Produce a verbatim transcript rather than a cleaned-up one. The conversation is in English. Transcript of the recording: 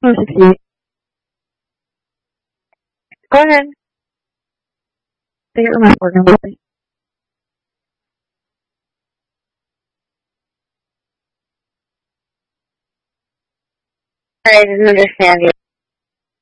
Oh, sixty-eight. Go ahead. Say your last word. I didn't understand you.